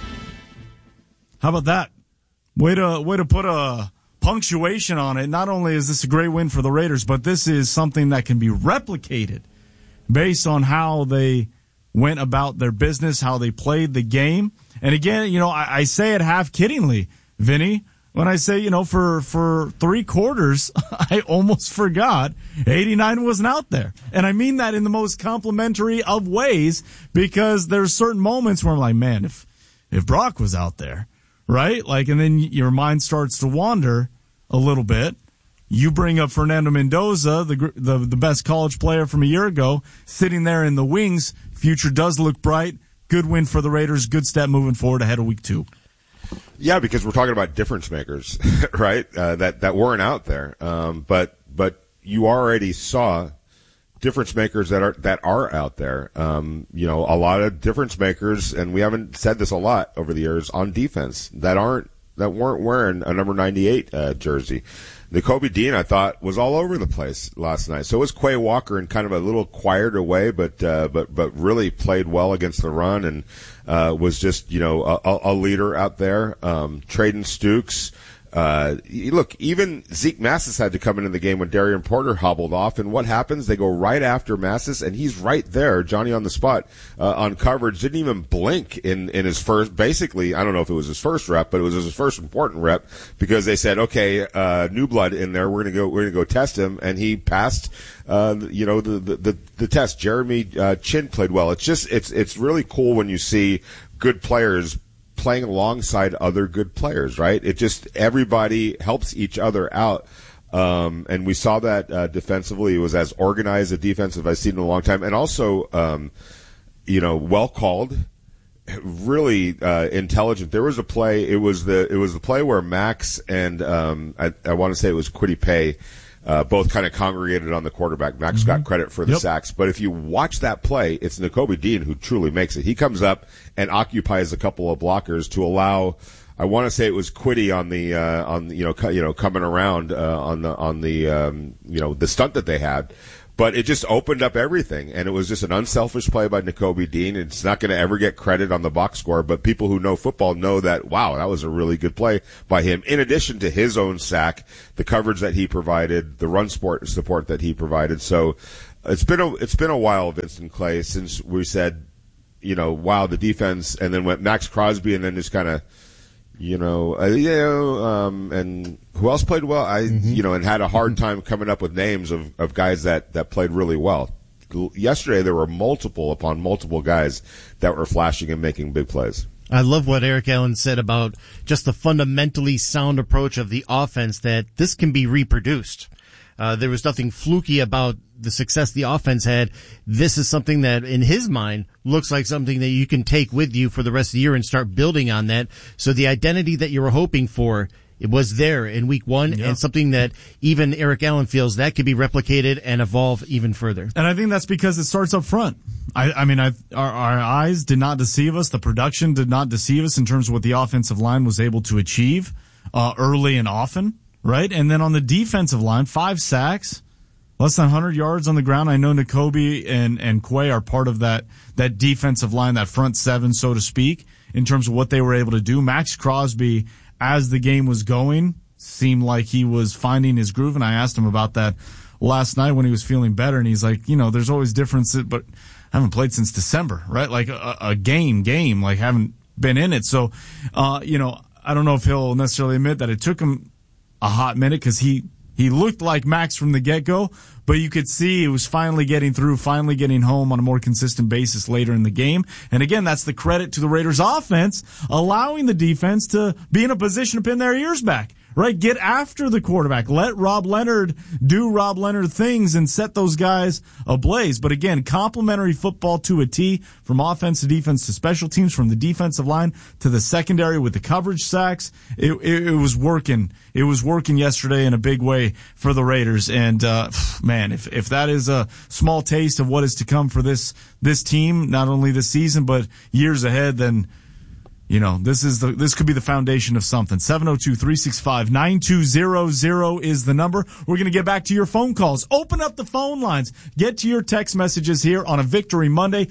How about that? Way to put a punctuation on it. Not only is this a great win for the Raiders, but this is something that can be replicated based on how they went about their business, how they played the game. And again, I say it half kiddingly, Vinny, when I say, for 3 quarters, I almost forgot 89 wasn't out there. And I mean that in the most complimentary of ways, because there's certain moments where I'm like, man, if Brock was out there, right? And then your mind starts to wander a little bit. You bring up Fernando Mendoza, the best college player from a year ago, sitting there in the wings. Future does look bright. Good win for the Raiders. Good step moving forward ahead of week 2. Yeah, because we're talking about difference makers, right? That weren't out there. But you already saw difference makers that are out there. A lot of difference makers, and we haven't said this a lot over the years, on defense that weren't wearing a number 98 jersey. Nakobe Dean, I thought, was all over the place last night. So was Quay Walker in kind of a little quieter way, but really played well against the run and was just a leader out there. Traden Stukes. Look, even Zeke Massis had to come into the game when Darian Porter hobbled off, and what happens? They go right after Massis, and he's right there, Johnny on the spot, on coverage. Didn't even blink in his first, basically, I don't know if it was his first rep, but it was his first important rep, because they said, okay, new blood in there, we're gonna go test him, and he passed, the test. Jeremy Chin played well. It's really cool when you see good players playing alongside other good players, right? It just, everybody helps each other out. And we saw that defensively. It was as organized a defense as I've seen in a long time. And also, well called, really intelligent. There was a play, it was the play where Max and I want to say it was Kwity Paye, both kind of congregated on the quarterback. Max got credit for the sacks. But if you watch that play, it's Nakobe Dean who truly makes it. He comes up and occupies a couple of blockers to allow I want to say it was Quiddy on the coming around on the stunt that they had. But it just opened up everything, and it was just an unselfish play by Nakobe Dean. It's not going to ever get credit on the box score, but people who know football know that, wow, that was a really good play by him. In addition to his own sack, the coverage that he provided, the run support that he provided. So it's been a while, Vincent Clay, since we said, wow, the defense, and then went Max Crosby, and then just kind of, and who else played well? And had a hard time coming up with names of guys that played really well. Yesterday, there were multiple guys that were flashing and making big plays. I love what Eric Allen said about just the fundamentally sound approach of the offense, that this can be reproduced. There was nothing fluky about the success the offense had. This is something that, in his mind, looks like something that you can take with you for the rest of the year and start building on that. So the identity that you were hoping for, it was there in week one, and something that even Eric Allen feels that could be replicated and evolve even further. And I think that's because it starts up front. Our eyes did not deceive us. The production did not deceive us in terms of what the offensive line was able to achieve early and often. Right? And then on the defensive line, 5 sacks, less than 100 yards on the ground. I know Nakobe and Quay are part of that defensive line, that front seven, so to speak, in terms of what they were able to do. Max Crosby, as the game was going, seemed like he was finding his groove, and I asked him about that last night when he was feeling better, and he's like, there's always differences, but I haven't played since December, right? Like a game, like haven't been in it. So, I don't know if he'll necessarily admit that it took him a hot minute, because he looked like Max from the get-go, but you could see he was finally getting through, finally getting home on a more consistent basis later in the game. And again, that's the credit to the Raiders offense, allowing the defense to be in a position to pin their ears back. Right? Get after the quarterback. Let Rob Leonard do Rob Leonard things and set those guys ablaze. But again, complimentary football to a T, from offense to defense to special teams, from the defensive line to the secondary with the coverage sacks. It was working. It was working yesterday in a big way for the Raiders. And, man, if that is a small taste of what is to come for this team, not only this season, but years ahead, then, this could be the foundation of something. 702-365-9200 is the number. We're going to get back to your phone calls. Open up the phone lines. Get to your text messages here on a Victory Monday,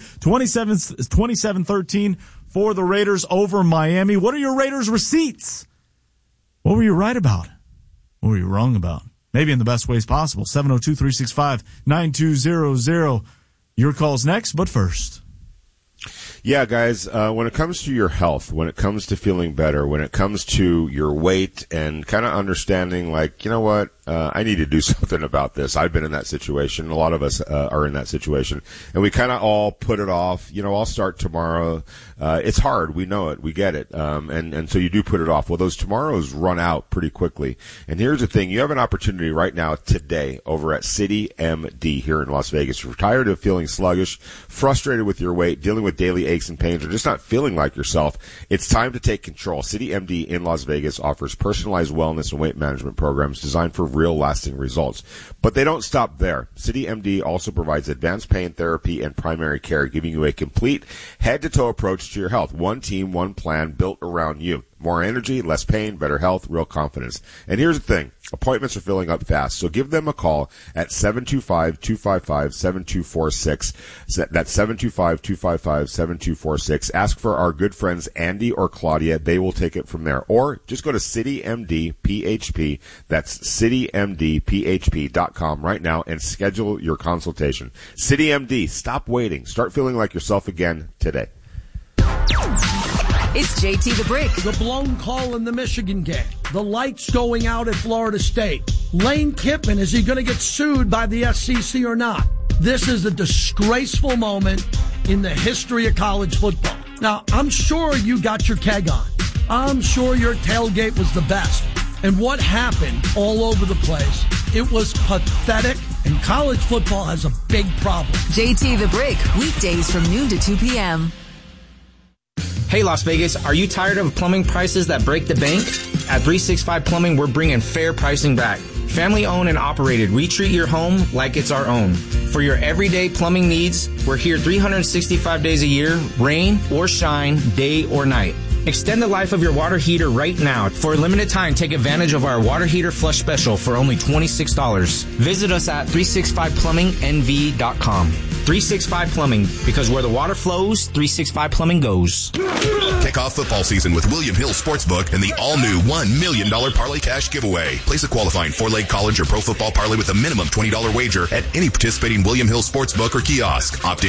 27-13 for the Raiders over Miami. What are your Raiders receipts? What were you right about? What were you wrong about? Maybe in the best ways possible. 702-365-9200. Your call's next, but first. Yeah, guys, when it comes to your health, when it comes to feeling better, when it comes to your weight and kind of understanding, like, you know what, I need to do something about this. I've been in that situation. A lot of us are in that situation. And we kind of all put it off. I'll start tomorrow. It's hard. We know it. We get it. And so you do put it off. Well, those tomorrows run out pretty quickly. And here's the thing. You have an opportunity right now, today, over at City MD here in Las Vegas. If you're tired of feeling sluggish, frustrated with your weight, dealing with daily aches and pains, or just not feeling like yourself, it's time to take control. City MD in Las Vegas offers personalized wellness and weight management programs designed for real lasting results. But they don't stop there. City MD also provides advanced pain therapy and primary care, giving you a complete head-to-toe approach to your health. One team, one plan built around you. More energy, less pain, better health, real confidence. And here's the thing. Appointments are filling up fast, so give them a call at 725-255-7246. That's 725-255-7246. Ask for our good friends Andy or Claudia. They will take it from there. Or just go to CityMDPHP. That's CityMDPHP.com right now and schedule your consultation. CityMD, stop waiting. Start feeling like yourself again today. It's JT the Brick. The blown call in the Michigan game. The lights going out at Florida State. Lane Kiffin, is he going to get sued by the SEC or not? This is a disgraceful moment in the history of college football. Now, I'm sure you got your keg on. I'm sure your tailgate was the best. And what happened all over the place, it was pathetic, and college football has a big problem. JT the Brick, weekdays from noon to 2 p.m. Hey, Las Vegas, are you tired of plumbing prices that break the bank? At 365 Plumbing, we're bringing fair pricing back. Family owned and operated, we treat your home like it's our own. For your everyday plumbing needs, we're here 365 days a year, rain or shine, day or night. Extend the life of your water heater right now. For a limited time, take advantage of our water heater flush special for only $26. Visit us at 365plummingnv.com. 365 Plumbing, because where the water flows, 365 Plumbing goes. Kick off football season with William Hill Sportsbook and the all-new $1 million parlay cash giveaway. Place a qualifying four-leg college or pro football parlay with a minimum $20 wager at any participating William Hill Sportsbook or kiosk. Opt in